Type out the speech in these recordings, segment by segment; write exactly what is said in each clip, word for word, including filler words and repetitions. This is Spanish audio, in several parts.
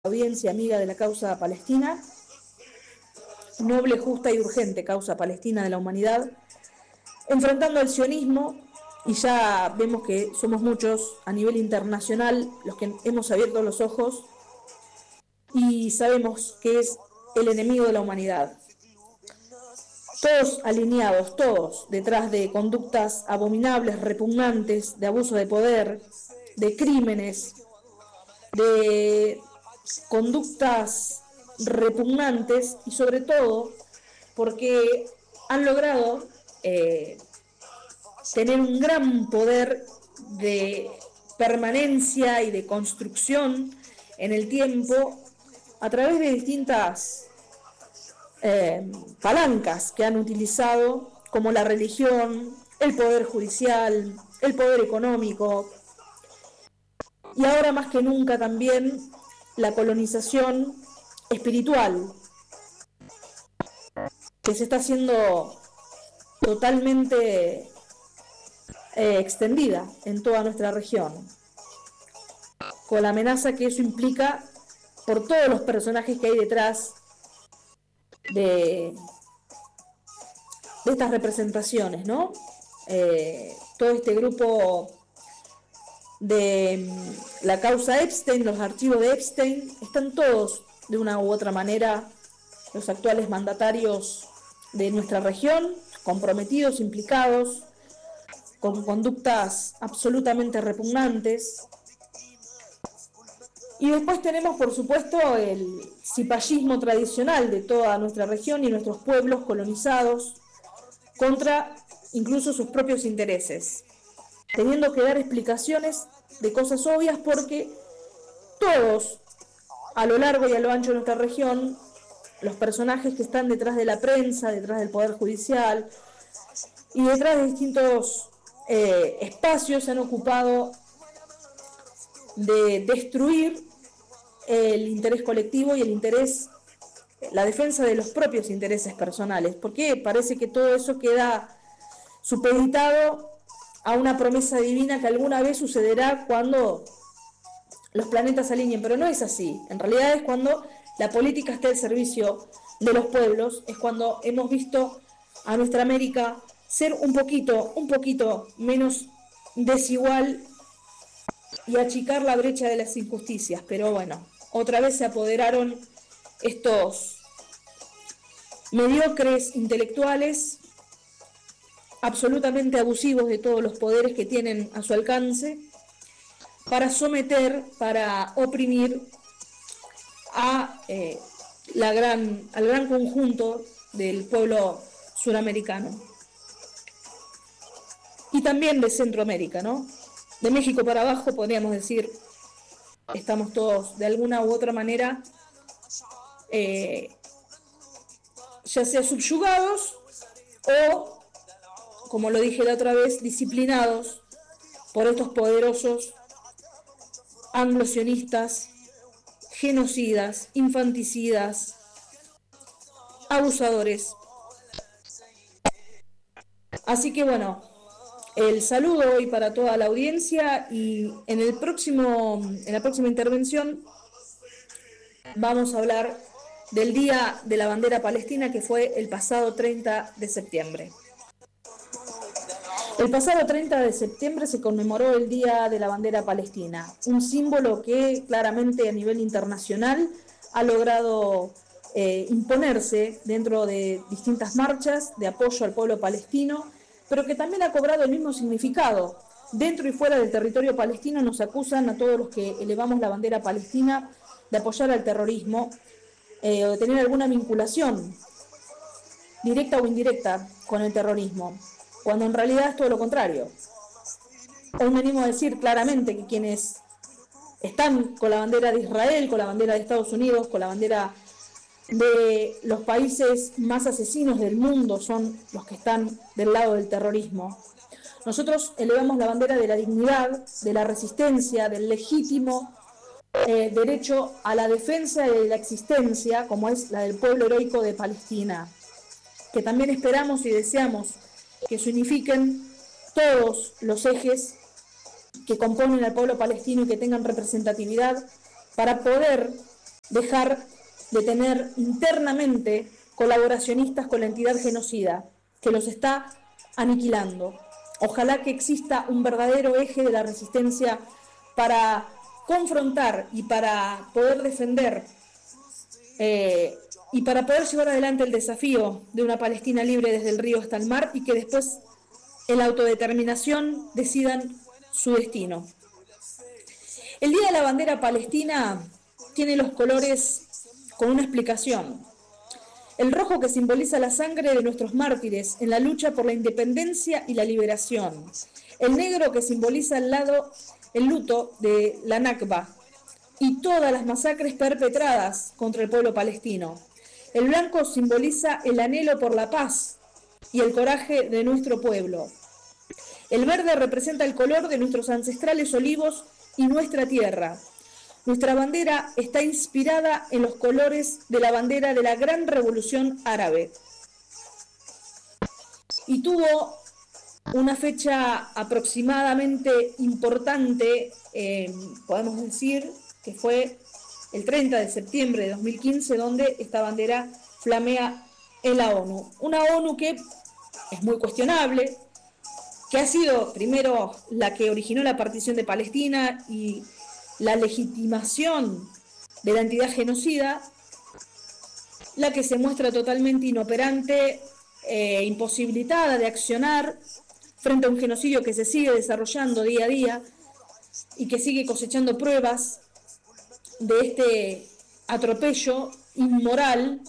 Audiencia amiga de la causa palestina, noble, justa y urgente causa palestina de la humanidad, enfrentando al sionismo, y ya vemos que somos muchos a nivel internacional los que hemos abierto los ojos y sabemos que es el enemigo de la humanidad. Todos alineados, todos detrás de conductas abominables, repugnantes, de abuso de poder, de crímenes, de conductas repugnantes y sobre todo porque han logrado eh, tener un gran poder de permanencia y de construcción en el tiempo a través de distintas eh, palancas que han utilizado, como la religión, el poder judicial, el poder económico y ahora más que nunca también la colonización espiritual, que se está haciendo totalmente eh, extendida en toda nuestra región, con la amenaza que eso implica por todos los personajes que hay detrás de, de estas representaciones, ¿no? Eh, todo este grupo de la causa Epstein, los archivos de Epstein, están todos de una u otra manera los actuales mandatarios de nuestra región, comprometidos, implicados, con conductas absolutamente repugnantes. Y después tenemos, por supuesto, el cipallismo tradicional de toda nuestra región y nuestros pueblos colonizados contra incluso sus propios intereses, teniendo que dar explicaciones de cosas obvias porque todos, a lo largo y a lo ancho de nuestra región, los personajes que están detrás de la prensa, detrás del Poder Judicial y detrás de distintos eh, espacios se han ocupado de destruir el interés colectivo y el interés, la defensa de los propios intereses personales, porque parece que todo eso queda supeditado a una promesa divina que alguna vez sucederá cuando los planetas se alineen, pero no es así. En realidad es cuando la política está al servicio de los pueblos, es cuando hemos visto a nuestra América ser un poquito, un poquito menos desigual y achicar la brecha de las injusticias. Pero bueno, otra vez se apoderaron estos mediocres intelectuales absolutamente abusivos de todos los poderes que tienen a su alcance para someter, para oprimir a, eh, la gran, al gran conjunto del pueblo suramericano y también de Centroamérica, ¿no? De México para abajo podríamos decir, estamos todos de alguna u otra manera eh, ya sea subyugados o, como lo dije la otra vez, disciplinados por estos poderosos anglosionistas, genocidas, infanticidas, abusadores. Así que bueno, el saludo hoy para toda la audiencia y en el próximo, en la próxima intervención vamos a hablar del Día de la Bandera Palestina, que fue el pasado treinta de septiembre. El pasado treinta de septiembre se conmemoró el Día de la Bandera Palestina, un símbolo que claramente a nivel internacional ha logrado eh, imponerse dentro de distintas marchas de apoyo al pueblo palestino, pero que también ha cobrado el mismo significado. Dentro y fuera del territorio palestino nos acusan a todos los que elevamos la bandera palestina de apoyar al terrorismo eh, o de tener alguna vinculación directa o indirecta con el terrorismo, cuando en realidad es todo lo contrario. Hoy me animo a decir claramente que quienes están con la bandera de Israel, con la bandera de Estados Unidos, con la bandera de los países más asesinos del mundo son los que están del lado del terrorismo. Nosotros elevamos la bandera de la dignidad, de la resistencia, del legítimo eh, derecho a la defensa de la existencia, como es la del pueblo heroico de Palestina, que también esperamos y deseamos que se unifiquen todos los ejes que componen al pueblo palestino y que tengan representatividad para poder dejar de tener internamente colaboracionistas con la entidad genocida, que los está aniquilando. Ojalá que exista un verdadero eje de la resistencia para confrontar y para poder defender eh, y para poder llevar adelante el desafío de una Palestina libre desde el río hasta el mar, y que después en la autodeterminación decidan su destino. El Día de la Bandera Palestina tiene los colores con una explicación. El rojo, que simboliza la sangre de nuestros mártires en la lucha por la independencia y la liberación. El negro, que simboliza el lado, el luto de la Nakba y todas las masacres perpetradas contra el pueblo palestino. El blanco simboliza el anhelo por la paz y el coraje de nuestro pueblo. El verde representa el color de nuestros ancestrales olivos y nuestra tierra. Nuestra bandera está inspirada en los colores de la bandera de la Gran Revolución Árabe. Y tuvo una fecha aproximadamente importante, eh, podemos decir que fue el treinta de septiembre de dos mil quince, donde esta bandera flamea en la ONU. Una ONU que es muy cuestionable, que ha sido primero la que originó la partición de Palestina y la legitimación de la entidad genocida, la que se muestra totalmente inoperante, eh, imposibilitada de accionar frente a un genocidio que se sigue desarrollando día a día y que sigue cosechando pruebas de este atropello inmoral,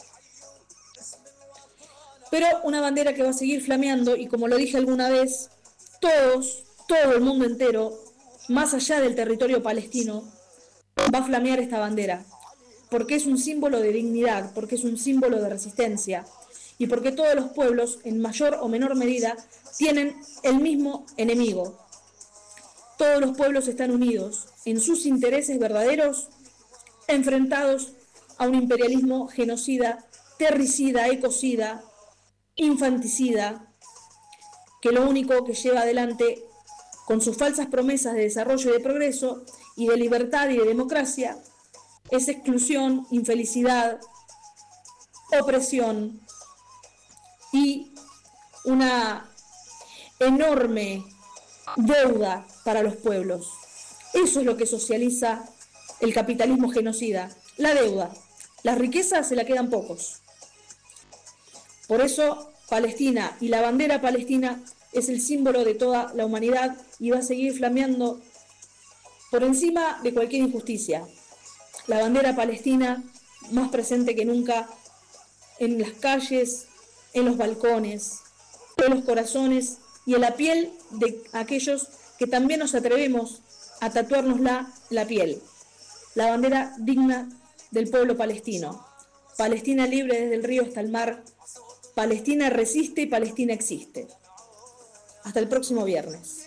pero una bandera que va a seguir flameando, y como lo dije alguna vez, todos, todo el mundo entero, más allá del territorio palestino, va a flamear esta bandera, porque es un símbolo de dignidad, porque es un símbolo de resistencia, y porque todos los pueblos, en mayor o menor medida, tienen el mismo enemigo. Todos los pueblos están unidos en sus intereses verdaderos, enfrentados a un imperialismo genocida, terricida, ecocida, infanticida, que lo único que lleva adelante con sus falsas promesas de desarrollo y de progreso y de libertad y de democracia es exclusión, infelicidad, opresión y una enorme deuda para los pueblos. Eso es lo que socializa el capitalismo genocida, la deuda. Las riquezas se la quedan pocos. Por eso Palestina y la bandera palestina es el símbolo de toda la humanidad y va a seguir flameando por encima de cualquier injusticia. La bandera palestina más presente que nunca en las calles, en los balcones, en los corazones y en la piel de aquellos que también nos atrevemos a tatuárnosla la piel. La bandera digna del pueblo palestino. Palestina libre desde el río hasta el mar. Palestina resiste y Palestina existe. Hasta el próximo viernes.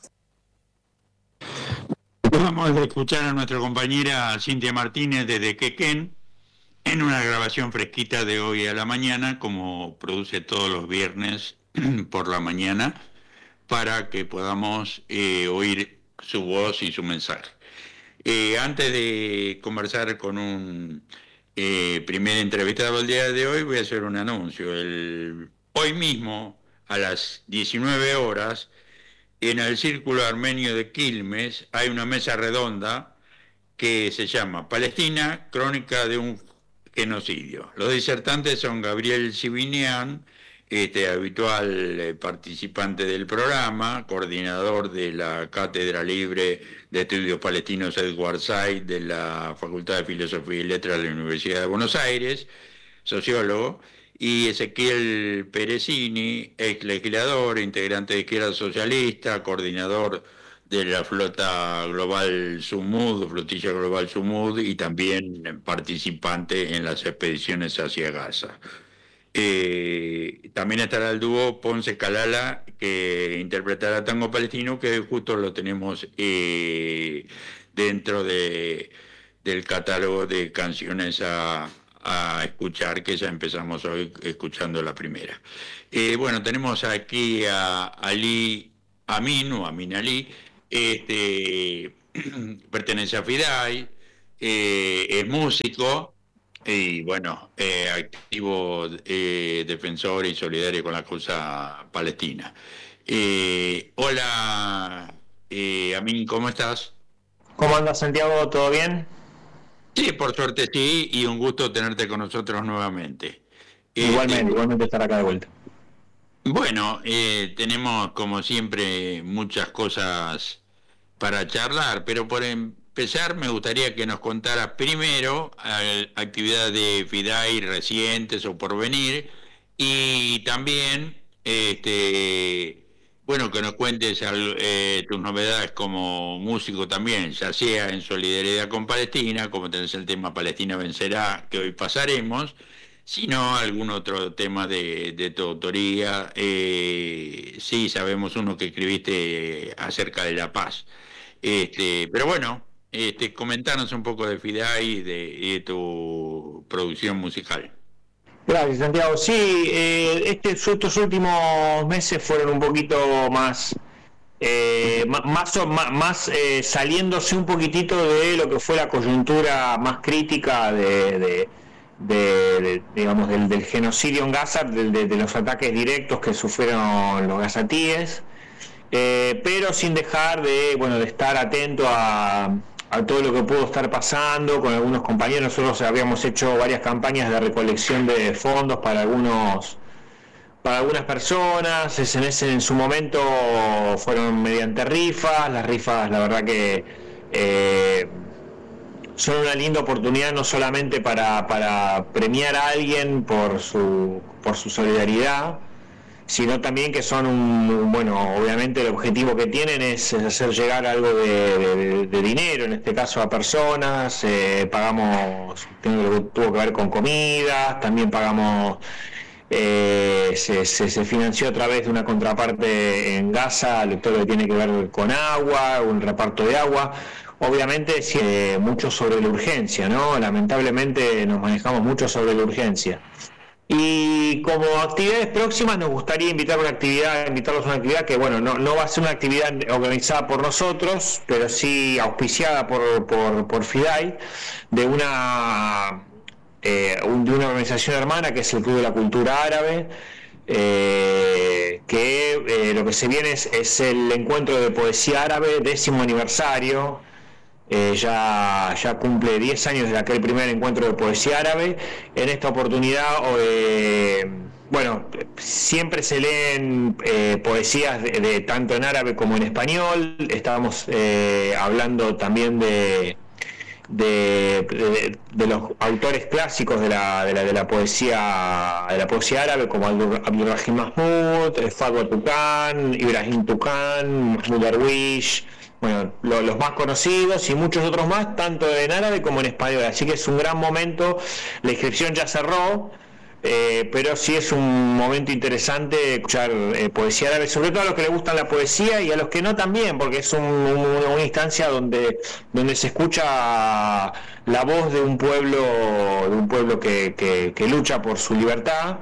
Vamos a escuchar a nuestra compañera Cintia Martínez desde Quequén en una grabación fresquita de hoy a la mañana, como produce todos los viernes por la mañana, para que podamos eh, oír su voz y su mensaje. Eh, antes de conversar con un eh, primer entrevistado del día de hoy, voy a hacer un anuncio. El, hoy mismo, a las diecinueve horas, en el Círculo Armenio de Quilmes, hay una mesa redonda que se llama Palestina, crónica de un genocidio. Los disertantes son Gabriel Sibinian, este habitual eh, participante del programa, coordinador de la Cátedra Libre de Estudios Palestinos Edward Said de la Facultad de Filosofía y Letras de la Universidad de Buenos Aires, sociólogo, y Ezequiel Perezini, ex legislador, integrante de Izquierda Socialista, coordinador de la flota global Sumud, flotilla global Sumud, y también participante en las expediciones hacia Gaza. Eh, también estará el dúo Ponce Calala, que interpretará tango palestino, que justo lo tenemos eh, dentro de, del catálogo de canciones a, a escuchar, que ya empezamos hoy escuchando la primera. Eh, bueno, tenemos aquí a Ali Amin, o Amin Ali, este, pertenece a FIDAI, eh, es músico y bueno, eh, activo eh, defensor y solidario con la causa palestina. Eh, hola, eh, Amin, ¿cómo estás? ¿Cómo andas, Santiago? ¿Todo bien? Sí, por suerte sí, y un gusto tenerte con nosotros nuevamente. Este, Igualmente, igualmente estar acá de vuelta. bueno, eh, tenemos como siempre muchas cosas para charlar, pero por empezar me gustaría que nos contaras primero eh, actividades de FIDAI recientes o por venir, y también, este, bueno, que nos cuentes al- eh, tus novedades como músico también, ya sea en solidaridad con Palestina, como tenés el tema Palestina Vencerá, que hoy pasaremos, sino algún otro tema de, de tu autoría. Eh, sí, sabemos uno que escribiste acerca de la paz. Este, pero bueno, este, comentanos un poco de FIDAI y de, y de tu producción musical. Gracias, Santiago. Sí, eh, este, estos últimos meses fueron un poquito más, eh, ma- más, o- ma- más eh, saliéndose un poquitito de lo que fue la coyuntura más crítica de, de- de- de- digamos, del, del genocidio en Gaza, del- de, de los ataques directos que sufrieron los gazatíes. Eh, pero sin dejar de, bueno, de estar atento a, a todo lo que pudo estar pasando con algunos compañeros. Nosotros habíamos hecho varias campañas de recolección de fondos para algunos para algunas personas. Es en, ese, en su momento fueron mediante rifas. Las rifas, la verdad que eh, son una linda oportunidad, no solamente para, para premiar a alguien por su, por su solidaridad, sino también que son un, bueno, obviamente el objetivo que tienen es hacer llegar algo de, de, de dinero, en este caso a personas. Eh, pagamos, tuvo que ver con comidas, también pagamos, eh, se, se, se financió a través de una contraparte en Gaza, todo lo que tiene que ver con agua, un reparto de agua. Obviamente sí, eh, mucho sobre la urgencia, ¿no? Lamentablemente nos manejamos mucho sobre la urgencia. Y como actividades próximas nos gustaría invitar una actividad, invitarlos a una actividad que, bueno, no, no va a ser una actividad organizada por nosotros, pero sí auspiciada por, por, por FIDAI, de una, eh, un, de una organización hermana que es el Club de la Cultura Árabe, eh, que eh, lo que se viene es, es el encuentro de poesía árabe, décimo aniversario. Eh, ya, ya cumple diez años de aquel primer encuentro de poesía árabe. En esta oportunidad, eh, bueno, siempre se leen eh, poesías de, de tanto en árabe como en español. Estábamos eh, hablando también de, de, de, de los autores clásicos de la, de la, de la poesía de la poesía árabe, como Abdurrahim Mahmoud, Fadwa Tuqan, Ibrahim Tuqan, Mahmoud Darwish. Bueno, lo, los más conocidos y muchos otros más, tanto en árabe como en español. Así que es un gran momento. La inscripción ya cerró, eh, pero sí es un momento interesante escuchar eh, poesía árabe, sobre todo a los que les gustan la poesía y a los que no también, porque es un, un, una instancia donde, donde se escucha la voz de un pueblo, de un pueblo que, que, que lucha por su libertad.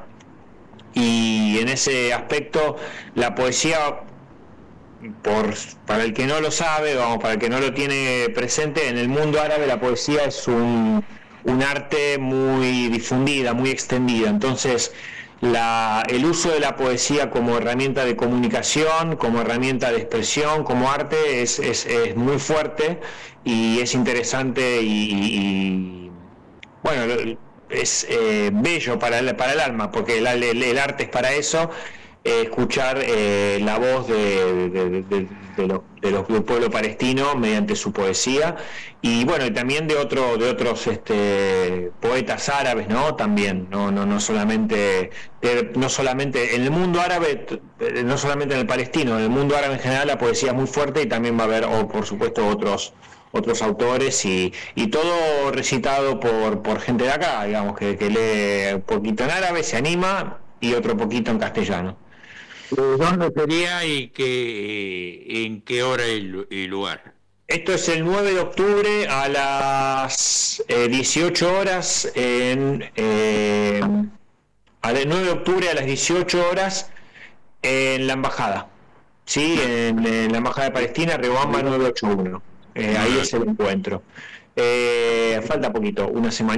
Y en ese aspecto la poesía, Por, para el que no lo sabe, vamos, para el que no lo tiene presente, en el mundo árabe la poesía es un, un arte muy difundida, muy extendida. Entonces, la, el uso de la poesía como herramienta de comunicación, como herramienta de expresión, como arte, es, es, es muy fuerte y es interesante y, y, y bueno, es eh, bello para el, para el alma, porque el, el, el arte es para eso. Eh, escuchar eh, la voz de, de, de, de, de los, de los, del pueblo palestino mediante su poesía, y bueno, y también de otro de otros este, poetas árabes, no también no no no solamente de, no solamente en el mundo árabe, no solamente en el palestino, en el mundo árabe en general la poesía es muy fuerte, y también va a haber, o por supuesto, otros otros autores, y, y todo recitado por, por gente de acá, digamos, que, que lee un poquito en árabe, se anima, y otro poquito en castellano. ¿Dónde sería y qué, en qué hora y, y lugar? Esto es el nueve de octubre a las eh, dieciocho horas, en, eh, al nueve de octubre a las dieciocho horas en la embajada, ¿sí? En, en la embajada de Palestina, Riobamba nueve ochenta y uno. Eh, ahí es el encuentro. Eh, falta poquito, una semana.